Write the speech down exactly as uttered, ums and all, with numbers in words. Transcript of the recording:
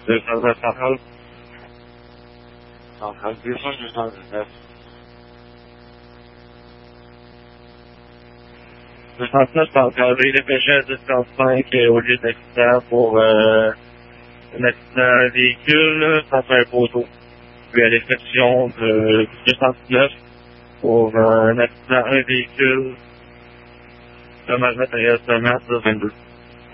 deux cent neuf parole. En deux cent soixante-dix-neuf. deux cent neuf par encadré, dépêché à dix trente-cinq au lieu d'accident pour euh, un accident véhicule, ça fait un poteau. Puis à l'exception de deux cent dix-neuf pour euh, un accident un véhicule, dommage matériel seulement sur vingt-deux.